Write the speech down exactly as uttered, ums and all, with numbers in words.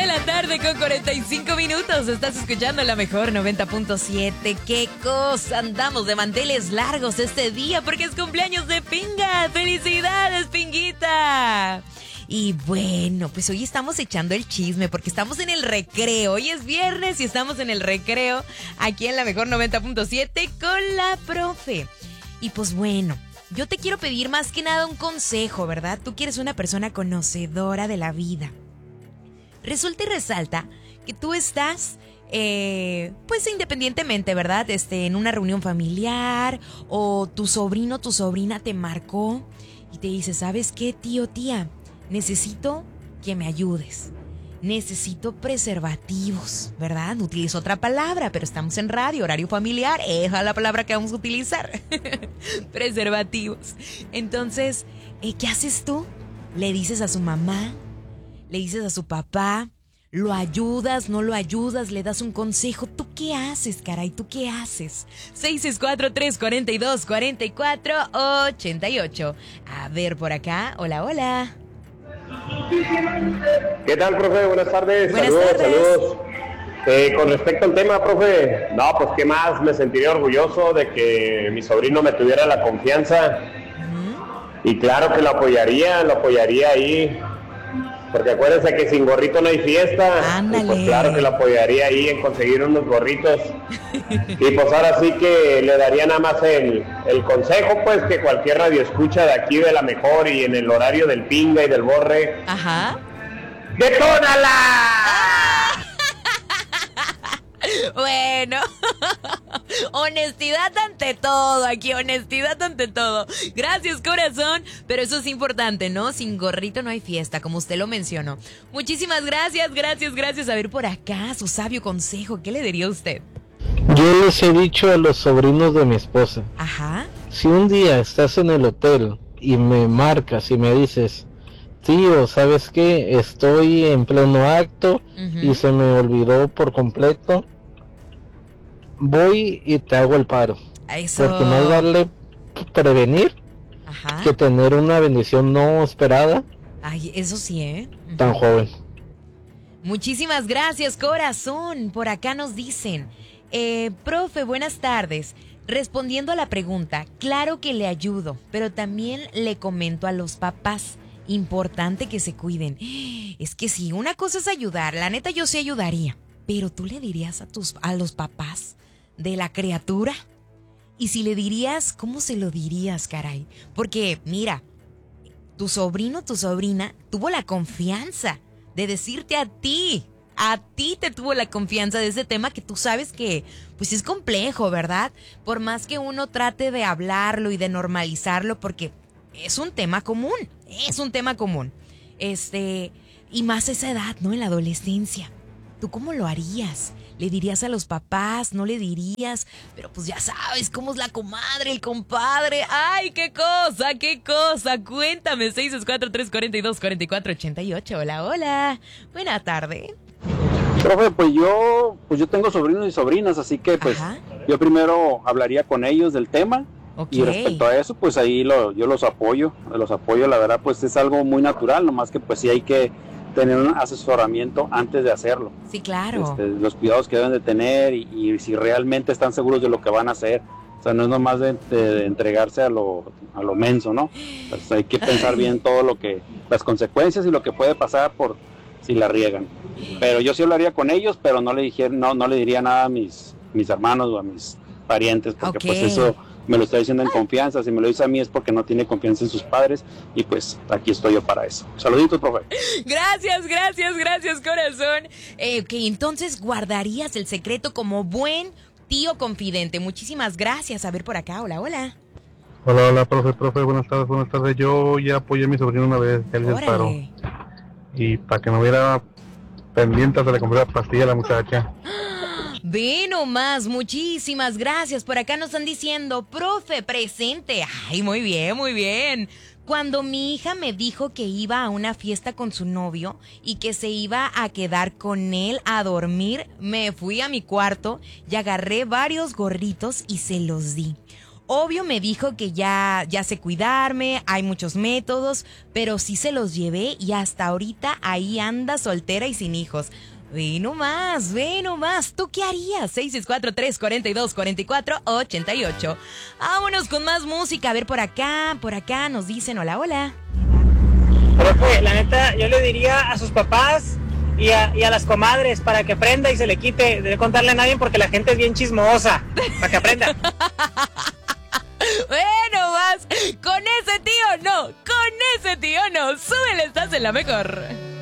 la tarde con cuarenta y cinco minutos. Estás escuchando la mejor noventa punto siete. ¡Qué cosa! Andamos de manteles largos este día porque es cumpleaños de Pinga. ¡Felicidades, Pinguita! Y bueno, pues hoy estamos echando el chisme porque estamos en el recreo. Hoy es viernes y estamos en el recreo aquí en la mejor noventa punto siete con la profe. Y pues bueno, yo te quiero pedir más que nada un consejo, ¿verdad? Tú que eres una persona conocedora de la vida. Resulta y resalta que tú estás, eh, pues independientemente, ¿verdad? Este, en una reunión familiar o tu sobrino, tu sobrina te marcó y te dice, ¿sabes qué, tío, tía? Necesito que me ayudes. Necesito preservativos, ¿verdad? Utilizo otra palabra, pero estamos en radio, horario familiar. Esa es la palabra que vamos a utilizar. Preservativos. Entonces, eh, ¿qué haces tú? Le dices a su mamá, le dices a su papá, lo ayudas, no lo ayudas, le das un consejo. ¿Tú qué haces, caray? ¿Tú qué haces? seis seis cuatro, tres cuatro dos, cuatro cuatro ocho ocho. A ver, por acá. Hola, hola. ¿Qué tal, profe? Buenas tardes. Buenas saludos, tardes. saludos. Eh, con respecto al tema, profe, no, pues qué más, me sentiría orgulloso de que mi sobrino me tuviera la confianza. Uh-huh. Y claro que lo apoyaría, lo apoyaría ahí. Porque acuérdense que sin gorrito no hay fiesta. Ándale. Y pues claro que lo apoyaría ahí en conseguir unos gorritos. Y pues ahora sí que le daría nada más el, el consejo, pues, que cualquier radio escucha de aquí de la mejor y en el horario del Pinga y del Borre. Ajá. ¡Detónala! ¡Ah! Bueno, honestidad ante todo, aquí honestidad ante todo. Gracias, corazón, pero eso es importante, ¿no? Sin gorrito no hay fiesta, como usted lo mencionó. Muchísimas gracias, gracias, gracias. A ver por acá, su sabio consejo, ¿qué le diría a usted? Yo les he dicho a los sobrinos de mi esposa. Ajá. Si un día estás en el hotel y me marcas y me dices, tío, ¿sabes qué? Estoy en pleno acto uh-huh. y se me olvidó por completo. Voy y te hago el paro. Eso. Porque más darle prevenir Ajá. que tener una bendición no esperada. Ay, eso sí, ¿eh? Uh-huh. Tan joven. Muchísimas gracias, corazón. Por acá nos dicen, eh, profe, buenas tardes. Respondiendo a la pregunta, claro que le ayudo, pero también le comento a los papás. Importante que se cuiden. Es que sí, una cosa es ayudar. La neta, yo sí ayudaría. Pero tú le dirías a tus a los papás de la criatura. Y si le dirías, ¿cómo se lo dirías, caray? Porque, mira, tu sobrino, tu sobrina, tuvo la confianza de decirte a ti. A ti te tuvo la confianza de ese tema que tú sabes que, pues es complejo, ¿verdad? Por más que uno trate de hablarlo y de normalizarlo, porque es un tema común, es un tema común. Este, y más esa edad, ¿no? En la adolescencia. ¿Tú cómo lo harías? ¿Le dirías a los papás? ¿No le dirías? Pero pues ya sabes cómo es la comadre, el compadre. ¡Ay, qué cosa, qué cosa! Cuéntame, seis cuatro tres, cuatro dos, cuatro cuatro ocho ocho. Hola, hola. Buena tarde. Profe, pues yo, pues yo tengo sobrinos y sobrinas, así que pues Ajá. yo primero hablaría con ellos del tema. Okay. Y respecto a eso, pues ahí lo, yo los apoyo, los apoyo, la verdad, pues es algo muy natural, nomás que pues sí hay que tener un asesoramiento antes de hacerlo. Sí, claro. Este, los cuidados que deben de tener y, y si realmente están seguros de lo que van a hacer. O sea, no es nomás de, de, de entregarse a lo, a lo menso, ¿no? Pues hay que pensar Ay. bien todo lo que, las consecuencias y lo que puede pasar por si la riegan. Pero yo sí hablaría con ellos, pero no le dijera, no, no le diría nada a mis, mis hermanos o a mis parientes, porque okay. pues eso me lo está diciendo en confianza. Si me lo dice a mí es porque no tiene confianza en sus padres y pues aquí estoy yo para eso. Saluditos, profe. Gracias, gracias, gracias, corazón. Eh, ok, entonces guardarías el secreto como buen tío confidente. Muchísimas gracias. A ver por acá, hola, hola. Hola, hola, profe, profe, buenas tardes, buenas tardes. Yo ya apoyé a mi sobrino una vez, él se paró. Y para que no hubiera pendiente se le compré la pastilla a la muchacha. Ve nomás, muchísimas gracias. Por acá nos están diciendo, profe, presente. Ay, muy bien, muy bien. Cuando mi hija me dijo que iba a una fiesta con su novio y que se iba a quedar con él a dormir, me fui a mi cuarto y agarré varios gorritos y se los di. Obvio me dijo que ya, ya sé cuidarme, hay muchos métodos, pero sí se los llevé y hasta ahorita ahí anda soltera y sin hijos. Ve nomás, ve nomás. ¿Tú qué harías? seis seis cuatro, tres cuatro dos, cuatro cuatro ocho ocho. Vámonos con más música. A ver, por acá, por acá nos dicen hola, hola. Profe, la neta, yo le diría a sus papás y a, y a las comadres para que aprenda y se le quite. Debe contarle a nadie porque la gente es bien chismosa. Para que aprenda. Bueno, más. Con ese tío no, con ese tío no. Súbele, estás en la mejor.